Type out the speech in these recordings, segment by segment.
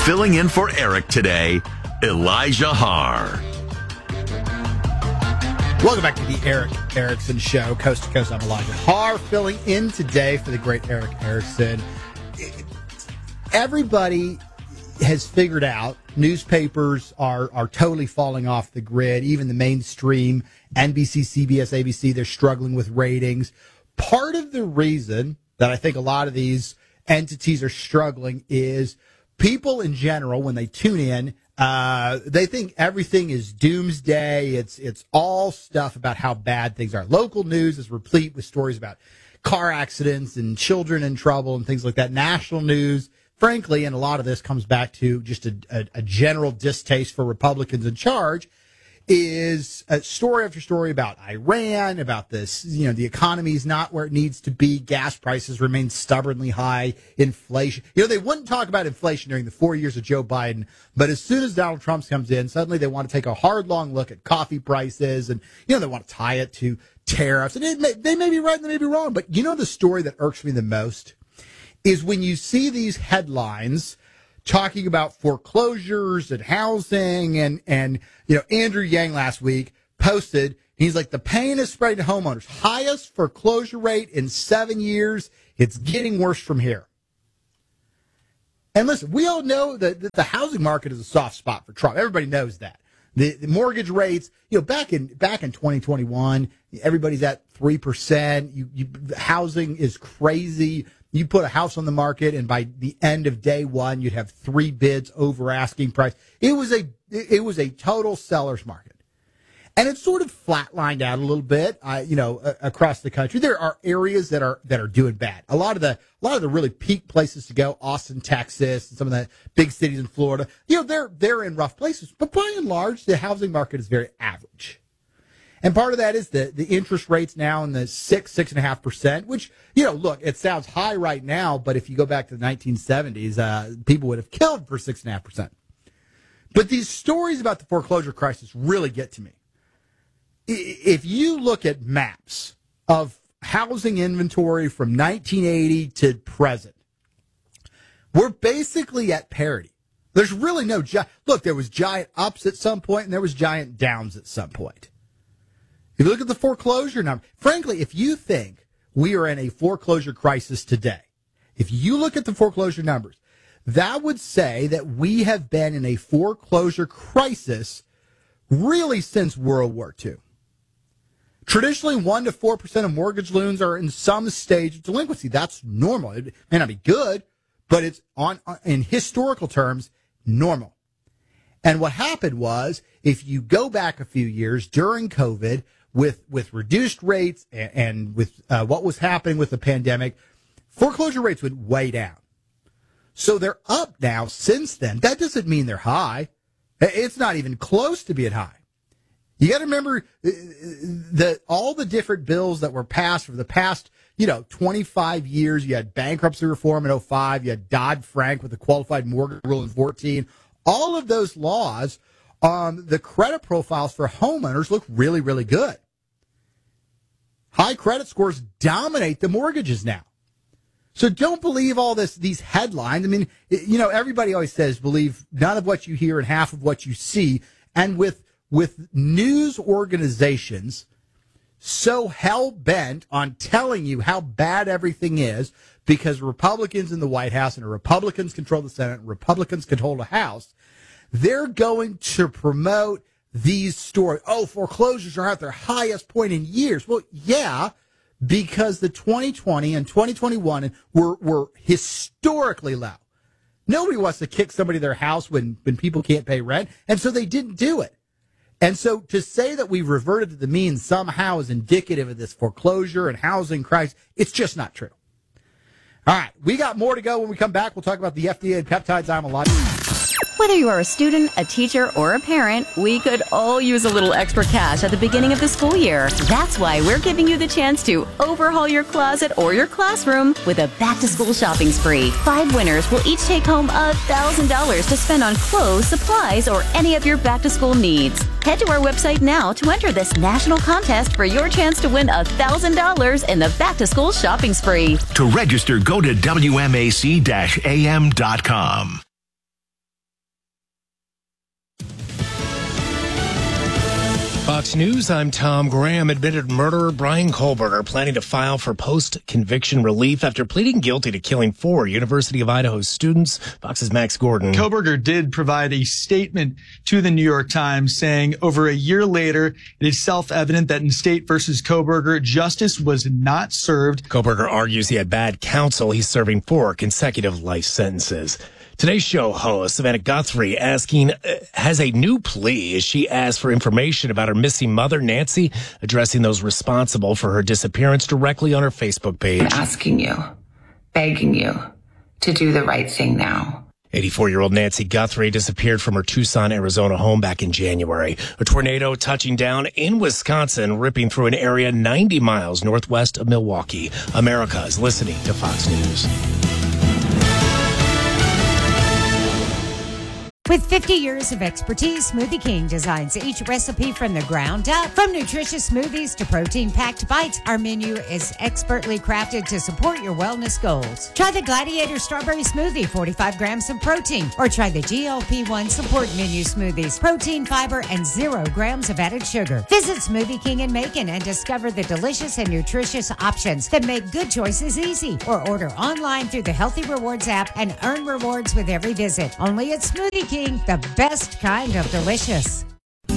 Filling in for Eric today, Elijah Harr. Welcome back to the Eric Erickson Show, coast to coast. I'm Elijah Harr, filling in today for the great Eric Erickson. Everybody has figured out newspapers are totally falling off the grid. Even the mainstream, NBC, CBS, ABC, they're struggling with ratings. Part of the reason that I think a lot of these entities are struggling is people in general, when they tune in, they think everything is doomsday. It's all stuff about how bad things are. Local news is replete with stories about car accidents and children in trouble and things like that. National news, frankly, and a lot of this comes back to just a general distaste for Republicans in charge, is story after story about Iran, about this, the economy is not where it needs to be. Gas prices remain stubbornly high. Inflation. They wouldn't talk about inflation during the 4 years of Joe Biden, but as soon as Donald Trump comes in, suddenly they want to take a hard, long look at coffee prices, and, they want to tie it to tariffs. And they may be right and they may be wrong, but the story that irks me the most is when you see these headlines talking about foreclosures and housing, and Andrew Yang last week posted, he's like, the pain is spreading to homeowners. Highest foreclosure rate in 7 years. It's getting worse from here. And listen, we all know that the housing market is a soft spot for Trump. Everybody knows that. The mortgage rates, back in 2021, everybody's at 3%. Housing is crazy. You put a house on the market, and by the end of day one, you'd have 3 bids over asking price. It was a total seller's market, and it's sort of flatlined out a little bit. Across the country, there are areas that are doing bad. A lot of the really peak places to go, Austin, Texas, and some of the big cities in Florida, they're in rough places. But by and large, the housing market is very average. And part of that is the interest rates now in the 6.5%, which, look, it sounds high right now, but if you go back to the 1970s, people would have killed for 6.5%. But these stories about the foreclosure crisis really get to me. If you look at maps of housing inventory from 1980 to present, we're basically at parity. There's really no look, there was giant ups at some point and there was giant downs at some point. If you look at the foreclosure number, frankly, if you think we are in a foreclosure crisis today, if you look at the foreclosure numbers, that would say that we have been in a foreclosure crisis really since World War II. Traditionally, 1% to 4% of mortgage loans are in some stage of delinquency. That's normal. It may not be good, but it's in historical terms, normal. And what happened was, if you go back a few years during COVID, with reduced rates and with what was happening with the pandemic, foreclosure rates went way down. So they're up now since then. That doesn't mean they're high. It's not even close to being high. You got to remember all the different bills that were passed for the past, 25 years. You had bankruptcy reform in 2005. You had Dodd-Frank with the qualified mortgage rule in 2014. All of those laws, the credit profiles for homeowners look really, really good. High credit scores dominate the mortgages now. So don't believe all these headlines. I mean, everybody always says believe none of what you hear and half of what you see. And with news organizations so hell-bent on telling you how bad everything is because Republicans in the White House and Republicans control the Senate and Republicans control the House, they're going to promote these stories. Oh, foreclosures are at their highest point in years. Well, yeah, because the 2020 and 2021 were historically low. Nobody wants to kick somebody their house when people can't pay rent, and so they didn't do it. And so to say that we've reverted to the mean somehow is indicative of this foreclosure and housing crisis, it's just not true. All right, we got more to go. When we come back, we'll talk about the FDA and peptides. I'm Elijah. Whether you are a student, a teacher, or a parent, we could all use a little extra cash at the beginning of the school year. That's why we're giving you the chance to overhaul your closet or your classroom with a back-to-school shopping spree. 5 winners will each take home $1,000 to spend on clothes, supplies, or any of your back-to-school needs. Head to our website now to enter this national contest for your chance to win $1,000 in the back-to-school shopping spree. To register, go to WMAC-AM.com. Fox News, I'm Tom Graham. Admitted murderer Brian Kohlberger planning to file for post-conviction relief after pleading guilty to killing 4 University of Idaho students. Fox's Max Gordon. Kohlberger did provide a statement to the New York Times saying over a year later, it is self-evident that in State versus Kohlberger, justice was not served. Kohlberger argues he had bad counsel. He's serving 4 consecutive life sentences. Today's show host, Savannah Guthrie, asking, has a new plea as she asked for information about her missing mother, Nancy, addressing those responsible for her disappearance directly on her Facebook page. I'm asking you, begging you to do the right thing now. 84-year-old Nancy Guthrie disappeared from her Tucson, Arizona home back in January. A tornado touching down in Wisconsin, ripping through an area 90 miles northwest of Milwaukee. America is listening to Fox News. With 50 years of expertise, Smoothie King designs each recipe from the ground up. From nutritious smoothies to protein-packed bites, our menu is expertly crafted to support your wellness goals. Try the Gladiator Strawberry Smoothie, 45 grams of protein, or try the GLP-1 Support Menu Smoothies, protein, fiber, and 0 grams of added sugar. Visit Smoothie King in Macon and discover the delicious and nutritious options that make good choices easy. Or order online through the Healthy Rewards app and earn rewards with every visit. Only at Smoothie King. The best kind of delicious.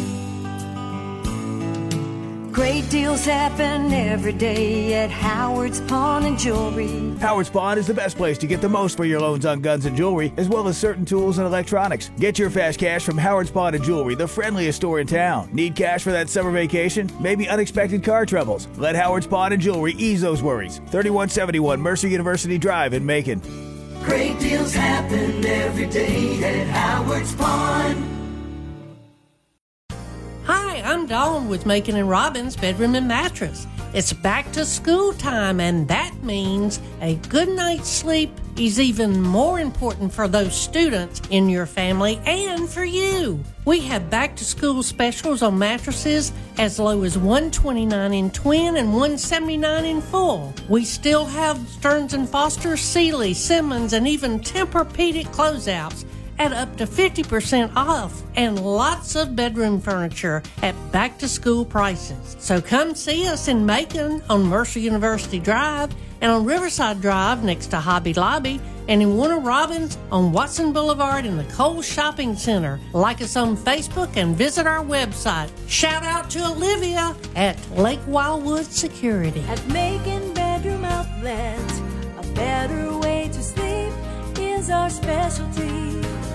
Great deals happen every day at Howard's Pawn and Jewelry. Howard's Pawn is the best place to get the most for your loans on guns and jewelry, as well as certain tools and electronics. Get your fast cash from Howard's Pawn and Jewelry, the friendliest store in town. Need cash for that summer vacation? Maybe unexpected car troubles? Let Howard's Pawn and Jewelry ease those worries. 3171 Mercer University Drive in Macon. Great deals happen every day at Howard's Pawn. Hi, I'm Dawn with Macon & Robbins Bedroom and Mattress. It's back to school time, and that means a good night's sleep is even more important for those students in your family and for you. We have back-to-school specials on mattresses as low as $129 in twin and $179 in full. We still have Stearns & Foster, Sealy, Simmons, and even Tempur-Pedic closeouts at up to 50% off, and lots of bedroom furniture at back-to-school prices. So come see us in Macon on Mercer University Drive and on Riverside Drive next to Hobby Lobby, and in Warner Robins on Watson Boulevard in the Kohl's Shopping Center. Like us on Facebook and visit our website. Shout out to Olivia at Lake Wildwood Security. At Macon Bedroom Outlets, a better way to sleep is our specialty.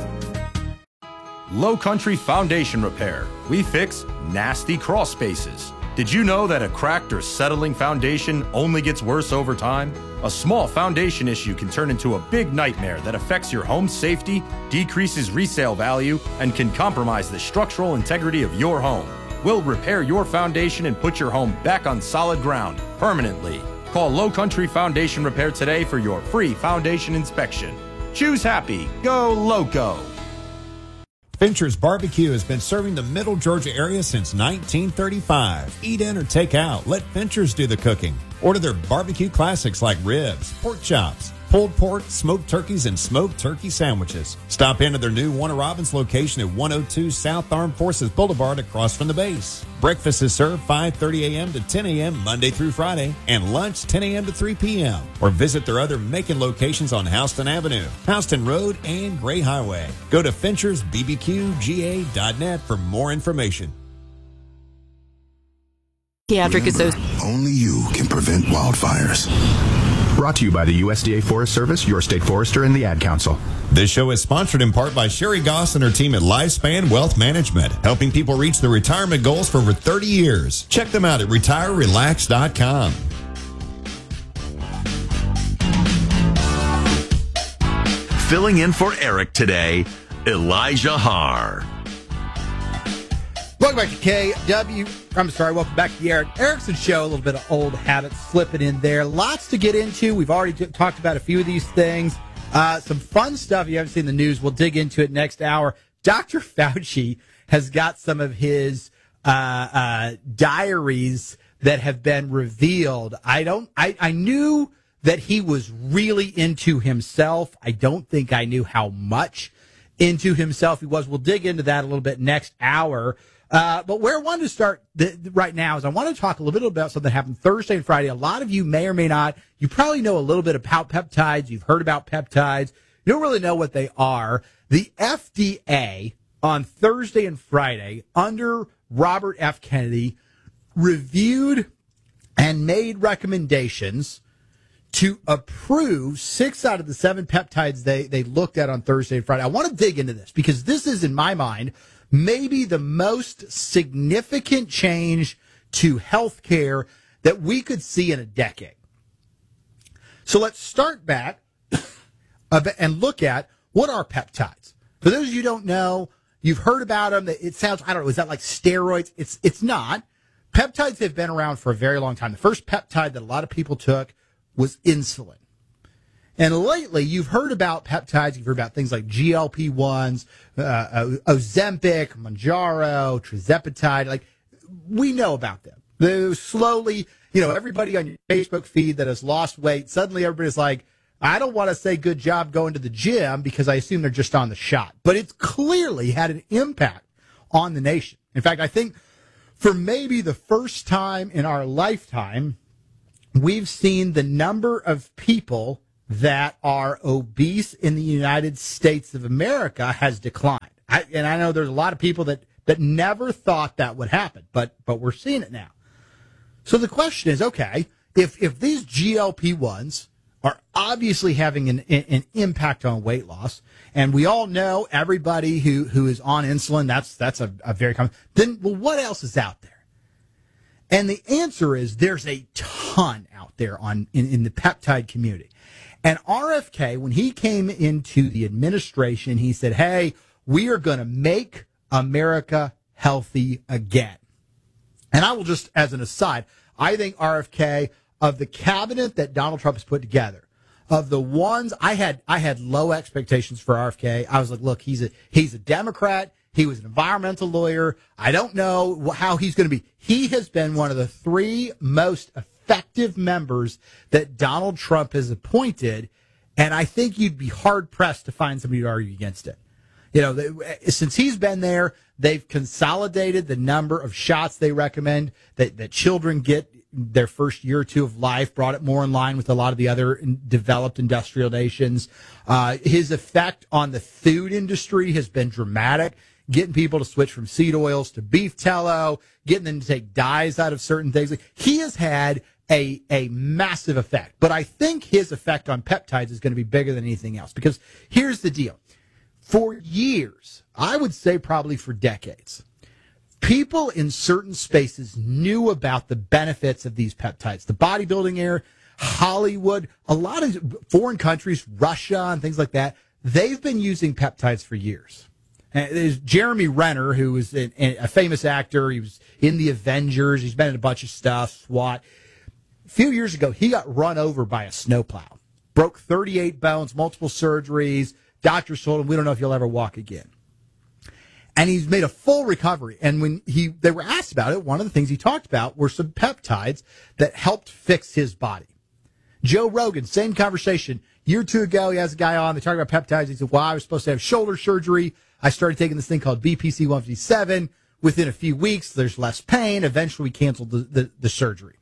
Low Country Foundation Repair. We fix nasty crawl spaces. Did you know that a cracked or settling foundation only gets worse over time? A small foundation issue can turn into a big nightmare that affects your home's safety, decreases resale value, and can compromise the structural integrity of your home. We'll repair your foundation and put your home back on solid ground permanently. Call Low Country Foundation Repair today for your free foundation inspection. Choose happy. Go Loco. Fincher's Barbecue has been serving the Middle Georgia area since 1935. Eat in or take out. Let Fincher's do the cooking. Order their barbecue classics like ribs, pork chops, pulled pork, smoked turkeys, and smoked turkey sandwiches. Stop into their new Warner Robins location at 102 South Armed Forces Boulevard across from the base. Breakfast is served 5:30 a.m. to 10 a.m. Monday through Friday, and lunch 10 a.m. to 3 p.m. Or visit their other Macon locations on Houston Avenue, Houston Road, and Gray Highway. Go to FinchersBBQGA.net for more information. Only you can prevent wildfires. Brought to you by the USDA Forest Service, your state forester, and the Ad Council. This show is sponsored in part by Sherry Goss and her team at Lifespan Wealth Management, helping people reach their retirement goals for over 30 years. Check them out at retirerelax.com. Filling in for Eric today, Elijah Haar. Welcome back to welcome back to the Eric Erickson Show. A little bit of old habits slipping in there. Lots to get into. We've already talked about a few of these things. Some fun stuff. If you haven't seen the news, we'll dig into it next hour. Dr. Fauci has got some of his diaries that have been revealed. I knew that he was really into himself. I don't think I knew how much into himself he was. We'll dig into that a little bit next hour. But where I wanted to start right now is I want to talk a little bit about something that happened Thursday and Friday. A lot of you may or may not. You probably know a little bit about peptides. You've heard about peptides. You don't really know what they are. The FDA on Thursday and Friday under Robert F. Kennedy reviewed and made recommendations to approve 6 out of the 7 peptides they looked at on Thursday and Friday. I want to dig into this because this is, in my mind, maybe the most significant change to healthcare that we could see in a decade. So let's start back and look at what are peptides. For those of you who don't know, you've heard about them. It sounds, I don't know, is that like steroids? It's not. Peptides have been around for a very long time. The first peptide that a lot of people took was insulin. And lately, you've heard about peptides. You've heard about things like GLP-1s, Ozempic, Mounjaro, Tirzepatide. Like, we know about them. They're slowly, everybody on your Facebook feed that has lost weight, suddenly everybody's like, I don't want to say good job going to the gym because I assume they're just on the shot. But it's clearly had an impact on the nation. In fact, I think for maybe the first time in our lifetime, we've seen the number of people that are obese in the United States of America has declined. And I know there's a lot of people that never thought that would happen, but we're seeing it now. So the question is, okay, if these GLP-1s are obviously having an impact on weight loss, and we all know everybody who is on insulin, that's a very common, then, well, what else is out there? And the answer is there's a ton out there in the peptide community. And RFK, when he came into the administration, he said, hey, we are going to make America healthy again. And I will just, as an aside, I think RFK, of the cabinet that Donald Trump has put together, of the ones I had low expectations for RFK. I was like, look, he's a Democrat. He was an environmental lawyer. I don't know how he's going to be. He has been one of the 3 most effective members that Donald Trump has appointed, and I think you'd be hard-pressed to find somebody to argue against it. Since he's been there, they've consolidated the number of shots they recommend that children get their first year or 2 of life, brought it more in line with a lot of the other developed industrial nations. His effect on the food industry has been dramatic, getting people to switch from seed oils to beef tallow, getting them to take dyes out of certain things. He has had a massive effect. But I think his effect on peptides is going to be bigger than anything else, because here's the deal. For years, I would say probably for decades, people in certain spaces knew about the benefits of these peptides. The bodybuilding area, Hollywood, a lot of foreign countries, Russia and things like that, they've been using peptides for years. And there's Jeremy Renner, who is a famous actor. He was in the Avengers. He's been in a bunch of stuff, SWAT. A few years ago, he got run over by a snowplow. Broke 38 bones, multiple surgeries. Doctors told him, we don't know if you'll ever walk again. And he's made a full recovery. And when they were asked about it, one of the things he talked about were some peptides that helped fix his body. Joe Rogan, same conversation. A year or 2 ago, he has a guy on. They talk about peptides. He said, well, I was supposed to have shoulder surgery. I started taking this thing called BPC 157. Within a few weeks, there's less pain. Eventually, we canceled the surgery.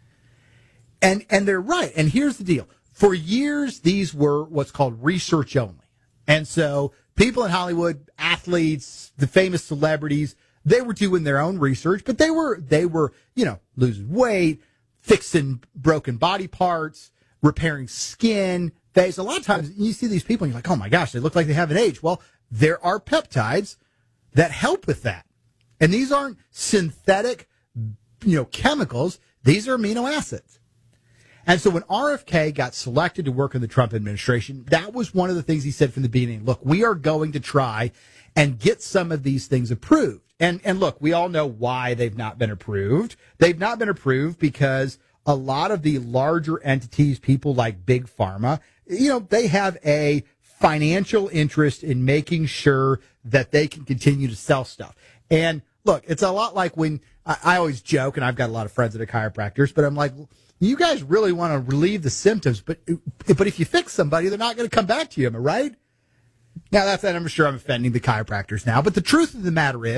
And they're right. And here's the deal. For years, these were what's called research only. And so people in Hollywood, athletes, the famous celebrities, they were doing their own research, but they were, losing weight, fixing broken body parts, repairing skin, face. A lot of times you see these people and you're like, oh my gosh, they look like they haven't aged. Well, there are peptides that help with that. And these aren't synthetic, chemicals. These are amino acids. And so when RFK got selected to work in the Trump administration, that was one of the things he said from the beginning. Look, we are going to try and get some of these things approved. And look, we all know why they've not been approved. They've not been approved because a lot of the larger entities, people like Big Pharma, they have a financial interest in making sure that they can continue to sell stuff. And look, it's a lot like when I always joke, and I've got a lot of friends that are chiropractors, but I'm like, you guys really want to relieve the symptoms, but if you fix somebody, they're not going to come back to you, am I right? Now, I'm sure I'm offending the chiropractors now, but the truth of the matter is,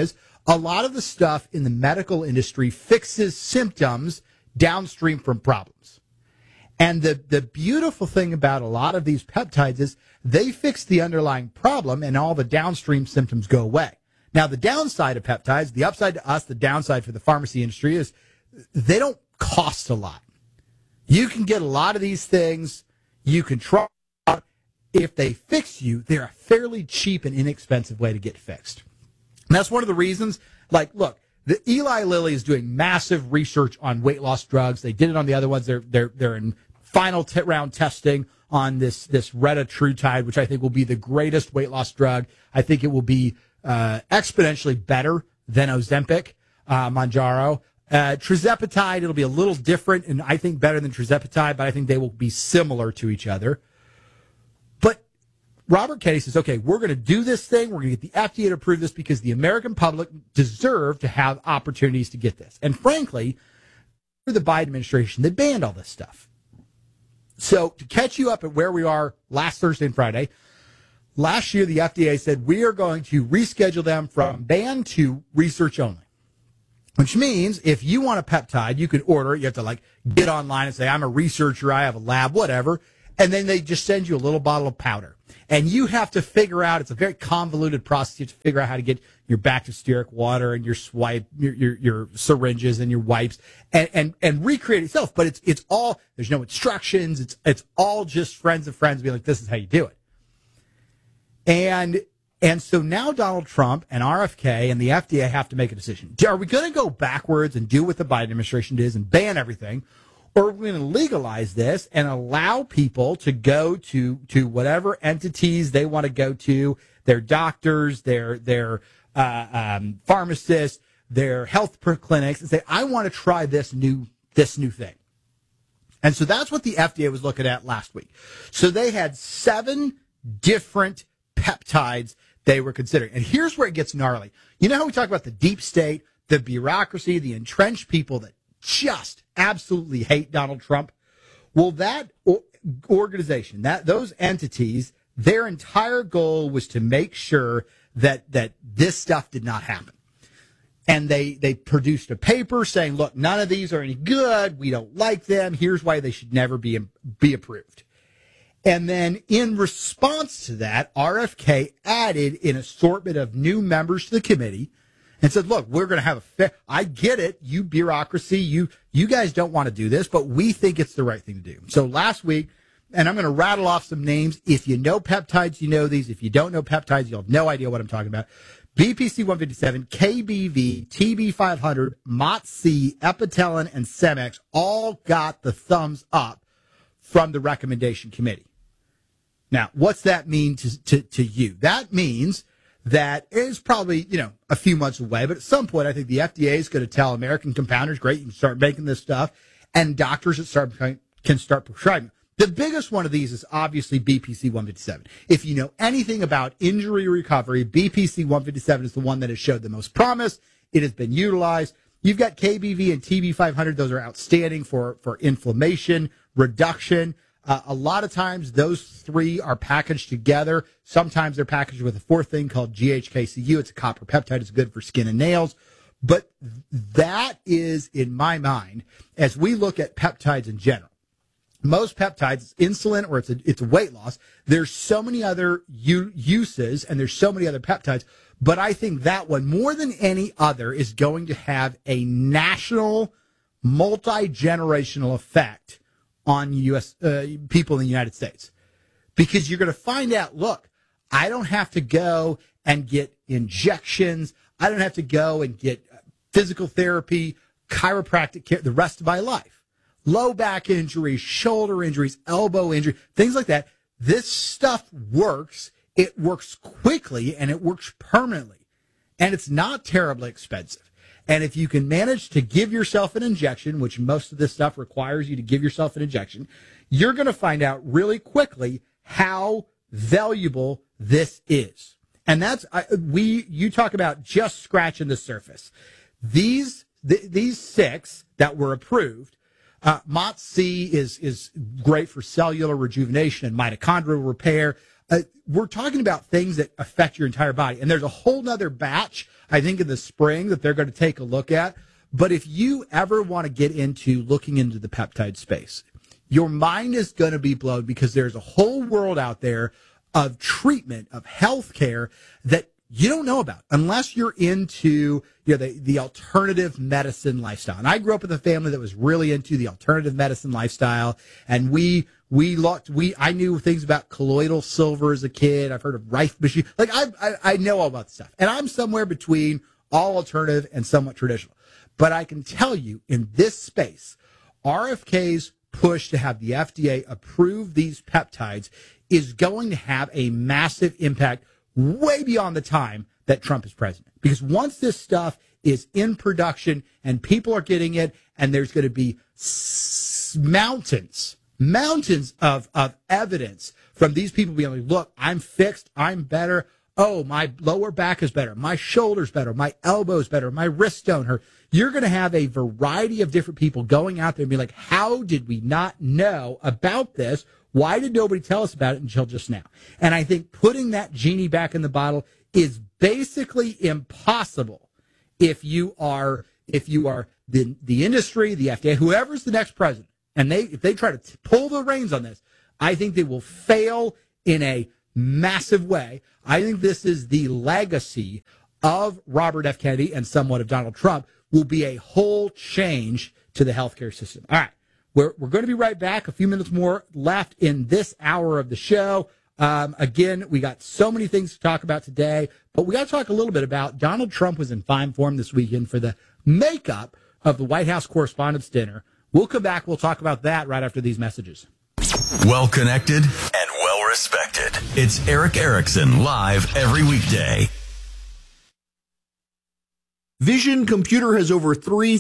A lot of the stuff in the medical industry fixes symptoms downstream from problems. And the beautiful thing about a lot of these peptides is they fix the underlying problem and all the downstream symptoms go away. Now, the downside of peptides, the upside to us, the downside for the pharmacy industry is they don't cost a lot. You can get a lot of these things. You can try. If they fix you, they're a fairly cheap and inexpensive way to get fixed. And that's one of the reasons, like, look, the Eli Lilly is doing massive research on weight loss drugs. They did it on the other ones. They're in final round testing on this retatrutide, which I think will be the greatest weight loss drug. I think it will be exponentially better than Ozempic, Mounjaro. Tirzepatide, it'll be a little different and I think better than tirzepatide, but I think they will be similar to each other. But Robert Kennedy says, okay, we're going to do this thing. We're going to get the FDA to approve this because the American public deserve to have opportunities to get this. And frankly, for the Biden administration, they banned all this stuff. So to catch you up at where we are last Thursday and Friday, last year the FDA said we are going to reschedule them from ban to research only. Which means if you want a peptide, you can order it. You have to like get online and say, I'm a researcher, I have a lab, whatever. And then they just send you a little bottle of powder. And you have to figure out, it's a very convoluted process. You have to figure out how to get your bacteriosteric water and your your syringes and your wipes and recreate it yourself. But it's all, there's no instructions. It's all just friends of friends being like, this is how you do it. And so now Donald Trump and RFK and the FDA have to make a decision. Are we going to go backwards and do what the Biden administration did and ban everything? Or are we going to legalize this and allow people to go to whatever entities they want to go to, their doctors, their pharmacists, their health clinics, and say, I want to try this new thing. And so that's what the FDA was looking at last week. So they had 7 different peptides they were considering. And here's where it gets gnarly. You know how we talk about the deep state, the bureaucracy, the entrenched people that just absolutely hate Donald Trump? Well, that organization, those entities, their entire goal was to make sure that this stuff did not happen. And they produced a paper saying, look, none of these are any good. We don't like them. Here's why they should never be approved. And then in response to that, RFK added an assortment of new members to the committee and said, look, we're going to have I get it, you bureaucracy, you guys don't want to do this, but we think it's the right thing to do. So last week, and I'm going to rattle off some names. If you know peptides, you know these. If you don't know peptides, you'll have no idea what I'm talking about. BPC 157, KBV, TB500, MOTS-C, Epitalin, and Cemex all got the thumbs up from the recommendation committee. Now, what's that mean to you? That means that is probably, a few months away, but at some point, I think the FDA is going to tell American compounders, great, you can start making this stuff, and doctors can start prescribing. The biggest one of these is obviously BPC 157. If you know anything about injury recovery, BPC 157 is the one that has showed the most promise. It has been utilized. You've got KBV and TB500. Those are outstanding for inflammation, reduction. A lot of times those 3 are packaged together. Sometimes they're packaged with a 4th thing called GHKCU. It's a copper peptide. It's good for skin and nails. But that is, in my mind, as we look at peptides in general, most peptides, insulin or it's a weight loss, there's so many other uses and there's so many other peptides. But I think that one, more than any other, is going to have a national, multi-generational effect on U.S. People in the United States. Because you're going to find out, look, I don't have to go and get injections. I don't have to go and get physical therapy, chiropractic care the rest of my life. Low back injuries, shoulder injuries, elbow injury, things like that. This stuff works. It works quickly and it works permanently. And it's not terribly expensive. And if you can manage to give yourself an injection, which most of this stuff requires you to give yourself an injection, you're going to find out really quickly how valuable this is. And that's, you talk about just scratching the surface. These 6 that were approved, MOTS-C is great for cellular rejuvenation and mitochondrial repair. We're talking about things that affect your entire body. And there's a whole nother batch, I think, in the spring that they're going to take a look at. But if you ever want to get into looking into the peptide space, your mind is going to be blown because there's a whole world out there of treatment, of healthcare that you don't know about unless you're into the alternative medicine lifestyle. And I grew up with a family that was really into the alternative medicine lifestyle, and I knew things about colloidal silver as a kid. I've heard of Rife machine. Like I know all about this stuff, and I'm somewhere between all alternative and somewhat traditional. But I can tell you, in this space, RFK's push to have the FDA approve these peptides is going to have a massive impact way beyond the time that Trump is president. Because once this stuff is in production and people are getting it, and there's going to be mountains of evidence from these people being like, look, I'm fixed, I'm better. Oh, my lower back is better. My shoulder's better. My elbow's better. My wrists don't hurt. You're going to have a variety of different people going out there and be like, how did we not know about this? Why did nobody tell us about it until just now? And I think putting that genie back in the bottle is basically impossible if you are the industry, the FDA, whoever's the next president, and if they try to pull the reins on this, I think they will fail in a massive way. I think this is the legacy of Robert F. Kennedy and somewhat of Donald Trump, will be a whole change to the healthcare system. All right. We're going to be right back. A few minutes more left in this hour of the show. Again, we got so many things to talk about today, but we got to talk a little bit about Donald Trump was in fine form this weekend for the makeup of the White House Correspondents' Dinner. We'll come back. We'll talk about that right after these messages. Well connected and well respected. It's Eric Erickson live every weekday. Vision Computer has over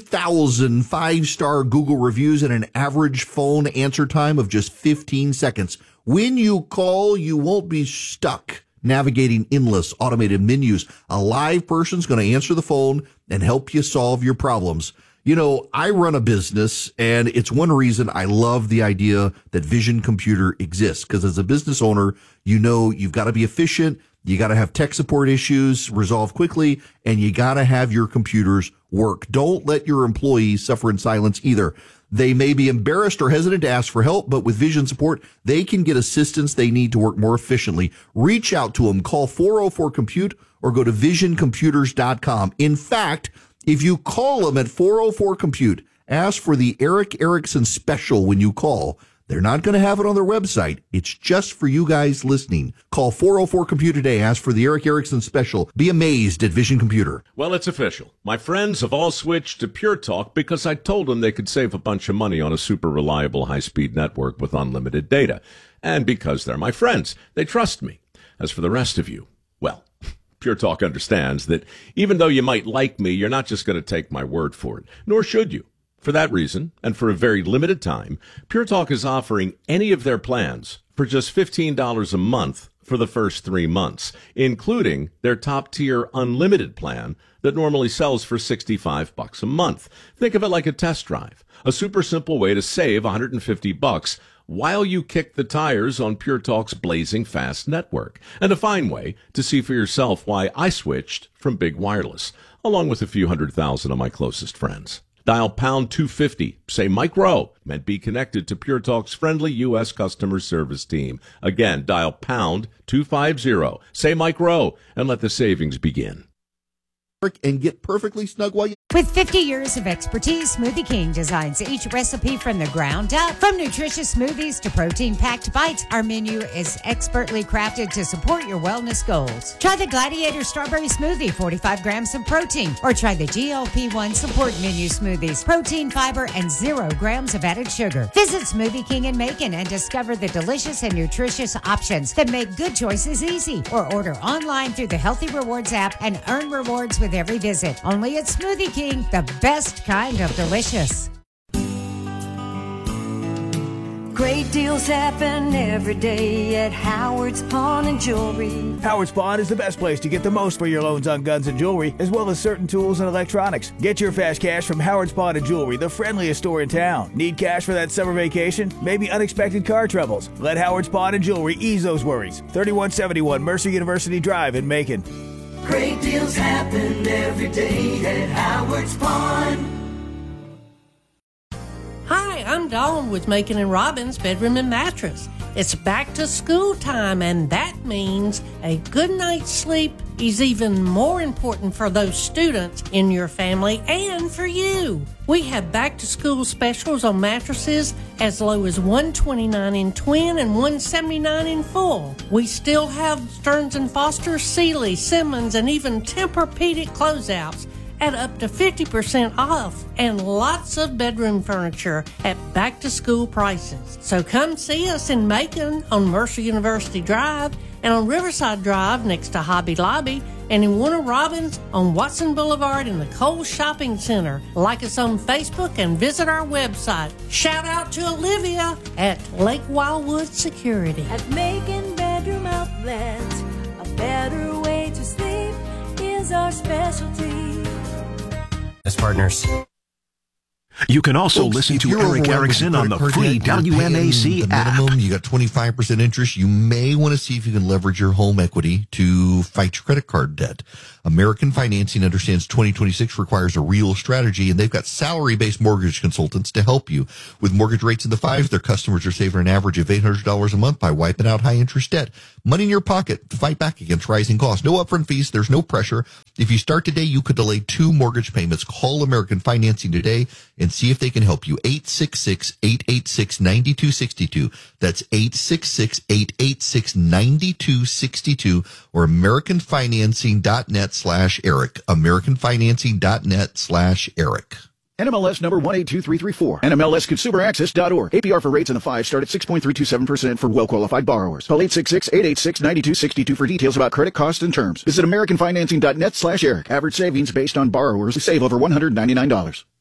3,000 five-star Google reviews and an average phone answer time of just 15 seconds. When you call, you won't be stuck navigating endless automated menus. A live person's going to answer the phone and help you solve your problems. You know, I run a business, and it's one reason I love the idea that Vision Computer exists, because as a business owner, you know you've got to be efficient. You got to have tech support issues resolved quickly, and you got to have your computers work. Don't let your employees suffer in silence either. They may be embarrassed or hesitant to ask for help, but with Vision support, they can get assistance they need to work more efficiently. Reach out to them. Call 404-COMPUTE or go to visioncomputers.com. In fact, if you call them at 404-COMPUTE, ask for the Eric Erickson special when you call. They're not going to have it on their website. It's just for you guys listening. Call 404-COMPUTE today. Ask for the Eric Erickson special. Be amazed at Vision Computer. Well, it's official. My friends have all switched to Pure Talk because I told them they could save a bunch of money on a super reliable high-speed network with unlimited data. And because they're my friends, they trust me. As for the rest of you, well, Pure Talk understands that even though you might like me, you're not just going to take my word for it, nor should you. For that reason, and for a very limited time, Pure Talk is offering any of their plans for just $15 a month for the first 3 months, including their top-tier unlimited plan that normally sells for $65 a month. Think of it like a test drive, a super simple way to save $150 while you kick the tires on Pure Talk's blazing fast network, and a fine way to see for yourself why I switched from big wireless, along with a few 100,000 of my closest friends. Dial pound 250, say Mike Rowe, and be connected to Pure Talk's friendly U.S. customer service team. Again, dial pound 250, say Mike Rowe, and let the savings begin. And get perfectly snug while you... With 50 years of expertise, Smoothie King designs each recipe from the ground up. From nutritious smoothies to protein-packed bites, our menu is expertly crafted to support your wellness goals. Try the Gladiator Strawberry Smoothie, 45 grams of protein. Or try the GLP-1 Support Menu Smoothies, protein, fiber, and 0 grams of added sugar. Visit Smoothie King in Macon and discover the delicious and nutritious options that make good choices easy. Or order online through the Healthy Rewards app and earn rewards with every visit. Only at Smoothie King, the best kind of delicious. Great deals happen every day at Howard's Pawn and Jewelry. Howard's Pawn is the best place to get the most for your loans on guns and jewelry, as well as certain tools and electronics. Get your fast cash from Howard's Pawn and Jewelry, the friendliest store in town. Need cash for that summer vacation? Maybe unexpected car troubles? Let Howard's Pawn and Jewelry ease those worries. 3171 Mercer University Drive in Macon. Great deals happen every day at Howard's Pawn. Hi, I'm Dawn with Macon and Robbins Bedroom and Mattress. It's back to school time, and that means a good night's sleep is even more important for those students in your family and for you. We have back to school specials on mattresses as low as $129 in twin and $179 in full. We still have Stearns & Foster, Sealy, Simmons, and even Tempur-Pedic closeouts at up to 50% off, and lots of bedroom furniture at back-to-school prices. So come see us in Macon on Mercer University Drive and on Riverside Drive next to Hobby Lobby, and in Warner Robins on Watson Boulevard in the Kohl's Shopping Center. Like us on Facebook and visit our website. Shout out to Olivia at Lake Wildwood Security. At Macon Bedroom Outlet, a better way to sleep is our specialty. As partners. You can also listen to Eric Erickson on the free WMAC app. Minimum, you got 25% interest. You may want to see if you can leverage your home equity to fight your credit card debt. American Financing understands 2026 requires a real strategy, and they've got salary-based mortgage consultants to help you. With mortgage rates in the fives, their customers are saving an average of $800 a month by wiping out high-interest debt. Money in your pocket to fight back against rising costs. No upfront fees. There's no pressure. If you start today, you could delay 2 mortgage payments. Call American Financing today and see if they can help you. 866-886-9262. That's 866-886-9262 or AmericanFinancing.net/Eric. AmericanFinancing.net/Eric. NMLS number 182334. NMLSConsumerAccess.org. APR for rates in the 5 start at 6.327% for well-qualified borrowers. Call 866-886-9262 for details about credit costs and terms. Visit AmericanFinancing.net/Eric. Average savings based on borrowers who save over $199.